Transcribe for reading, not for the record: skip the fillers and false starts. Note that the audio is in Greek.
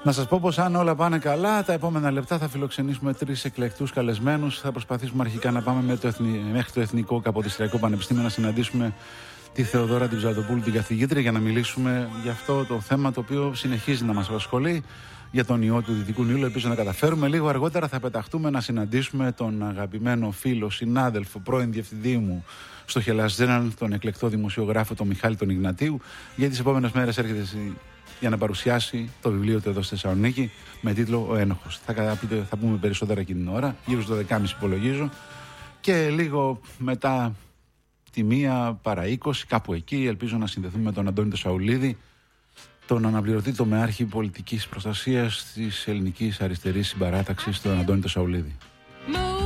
Να σας πω πως αν όλα πάνε καλά, τα επόμενα λεπτά θα φιλοξενήσουμε 3 εκλεκτούς καλεσμένους. Θα προσπαθήσουμε αρχικά να πάμε μέχρι το Εθνικό Καποδιστριακό Πανεπιστήμιο να συναντήσουμε τη Θεοδώρα την Ψαλτοπούλου, την καθηγήτρια, για να μιλήσουμε για αυτό το θέμα το οποίο συνεχίζει να μας απασχολεί, για τον ιό του Δυτικού Νείλου. Ελπίζω να καταφέρουμε. Λίγο αργότερα θα πεταχτούμε να συναντήσουμε τον αγαπημένο φίλο, συνάδελφο, πρώην διευθυντή μου στο Hellas Journal, τον εκλεκτό δημοσιογράφο, τον Μιχάλη τον Ιγνατίου. Για τις επόμενες μέρες έρχεται για να παρουσιάσει το βιβλίο του εδώ στη Θεσσαλονίκη με τίτλο «Ο Ένοχος». Θα πούμε περισσότερα εκείνη την ώρα, γύρω στο 12.30 υπολογίζω. Και λίγο μετά τη 1 παρά 20, κάπου εκεί, ελπίζω να συνδεθούμε με τον Αντώνη τον Σαουλίδη, τον αναπληρωτή τομεάρχη πολιτικής προστασίας της Ελληνικής Αριστερής Συμπαράταξης, τον Αντώνη τον Σαουλίδη.